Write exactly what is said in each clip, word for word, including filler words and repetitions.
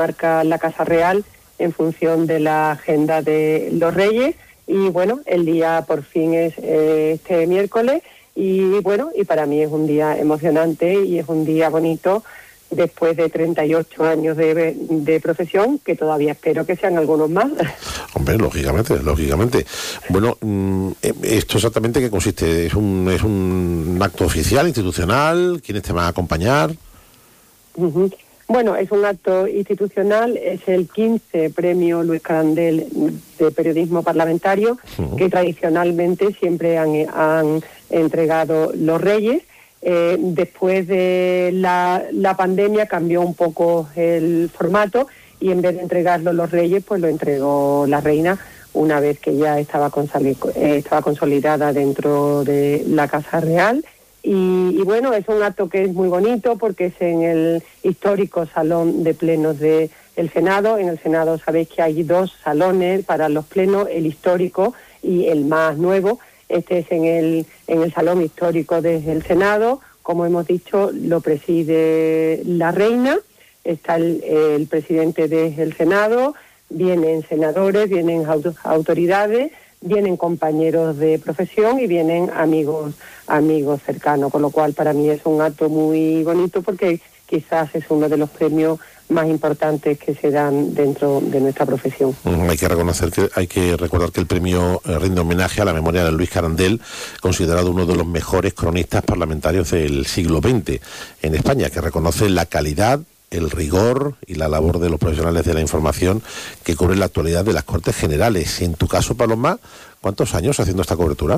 marca la Casa Real en función de la agenda de los Reyes. Y bueno, el día por fin es eh, este miércoles y bueno, y para mí es un día emocionante y es un día bonito después de treinta y ocho años de, de profesión, que todavía espero que sean algunos más. Hombre, lógicamente, lógicamente. Bueno, ¿esto exactamente qué consiste? ¿Es un, es un acto oficial, institucional? ¿Quiénes te van a acompañar? Uh-huh. Bueno, es un acto institucional, es el quince Premio Luis Carandel de Periodismo Parlamentario, uh-huh. que tradicionalmente siempre han, han entregado los Reyes. Eh, después de la, la pandemia cambió un poco el formato y en vez de entregarlo los Reyes, pues lo entregó la Reina una vez que ya estaba, consoli- eh, estaba consolidada dentro de la Casa Real. Y, y bueno, es un acto que es muy bonito porque es en el histórico Salón de Plenos del Senado. En el Senado sabéis que hay dos salones para los plenos, el histórico y el más nuevo. Este es en el, en el Salón Histórico del Senado. Como hemos dicho, lo preside la Reina, está el, el presidente del Senado, vienen senadores, vienen auto, autoridades, vienen compañeros de profesión y vienen amigos amigos cercanos, con lo cual para mí es un acto muy bonito porque quizás es uno de los premios más importantes que se dan dentro de nuestra profesión. Mm, hay que reconocer que hay que recordar que el premio eh, rinde homenaje a la memoria de Luis Carandel, considerado uno de los mejores cronistas parlamentarios del siglo veinte en España, que reconoce la calidad, el rigor y la labor de los profesionales de la información que cubren la actualidad de las Cortes Generales. En tu caso, Paloma, ¿cuántos años haciendo esta cobertura?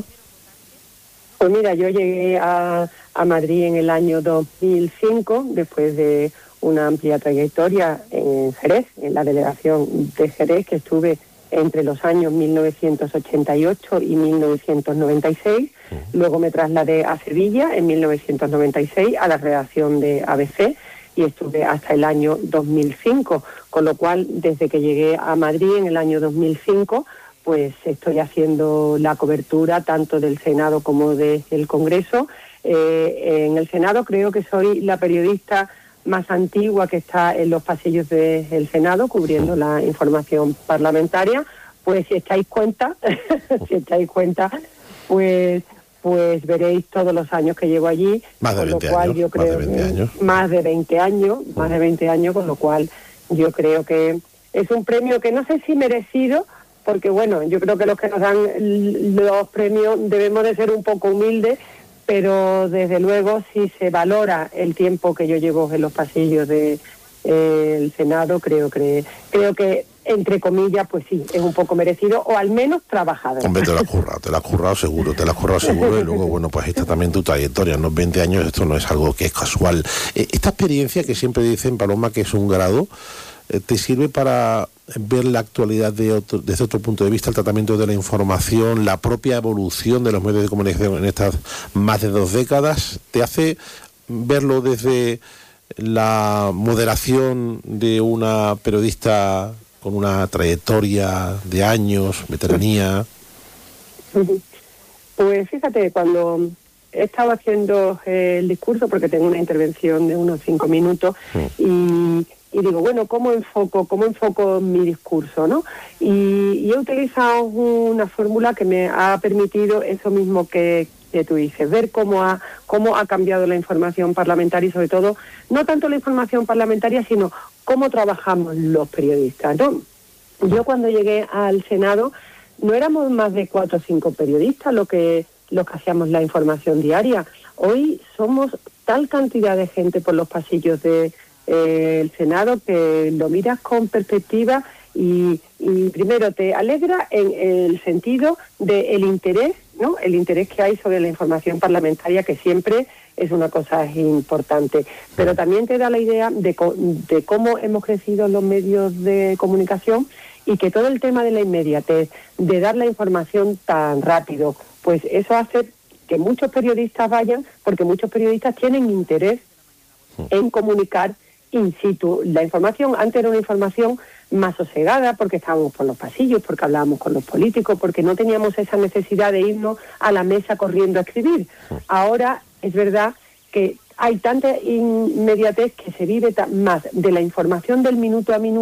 Pues mira, yo llegué a, a Madrid en el año dos mil cinco, después de una amplia trayectoria en Jerez, en la delegación de Jerez, que estuve entre los años mil novecientos ochenta y ocho y mil novecientos noventa y seis. Uh-huh. Luego me trasladé a Sevilla en mil novecientos noventa y seis a la redacción de A B C y estuve hasta el año dos mil cinco, con lo cual desde que llegué a Madrid en el año dos mil cinco, pues estoy haciendo la cobertura tanto del Senado como del Congreso. Eh, en el Senado creo que soy la periodista más antigua que está en los pasillos del Senado cubriendo la información parlamentaria. Pues si estáis cuenta, si estáis cuenta, pues pues veréis todos los años que llevo allí, más de veinte con lo cual años, yo creo más de veinte años. Más de veinte años, más de veinte años, con lo cual yo creo que es un premio que no sé si merecido, porque bueno, yo creo que los que nos dan los premios debemos de ser un poco humildes, pero desde luego si se valora el tiempo que yo llevo en los pasillos del de, eh, Senado, creo que creo que entre comillas, pues sí, es un poco merecido, o al menos trabajado. Hombre, te lo has currado, te lo has currado seguro, te lo has currado seguro, y luego, bueno, pues está también tu trayectoria, ¿no? veinte años, esto no es algo que es casual. Eh, esta experiencia que siempre dicen, Paloma, que es un grado, eh, ¿te sirve para ver la actualidad de otro, desde otro punto de vista, el tratamiento de la información, la propia evolución de los medios de comunicación en estas más de dos décadas? ¿Te hace verlo desde la moderación de una periodista con una trayectoria de años, veteranía? Pues fíjate, cuando he estado haciendo el discurso, porque tengo una intervención de unos cinco minutos, mm. y, y digo, bueno, ¿cómo enfoco, cómo enfoco mi discurso, no? Y, y he utilizado una fórmula que me ha permitido eso mismo que, que tú dices, ver cómo ha, cómo ha cambiado la información parlamentaria y sobre todo, no tanto la información parlamentaria, sino cómo trabajamos los periodistas, ¿no? Yo cuando llegué al Senado no éramos más de cuatro o cinco periodistas los que, los que hacíamos la información diaria. Hoy somos tal cantidad de gente por los pasillos del de, eh, Senado que lo miras con perspectiva y, y primero te alegra en el sentido del interés, ¿no? El interés que hay sobre la información parlamentaria, que siempre es una cosa importante, pero también te da la idea de, de cómo hemos crecido los medios de comunicación y que todo el tema de la inmediatez, de dar la información tan rápido, pues eso hace que muchos periodistas vayan, porque muchos periodistas tienen interés en comunicar in situ la información. Antes era una información más sosegada porque estábamos por los pasillos, porque hablábamos con los políticos, porque no teníamos esa necesidad de irnos a la mesa corriendo a escribir. Ahora es verdad que hay tanta inmediatez que se vive ta- más de la información del minuto a minuto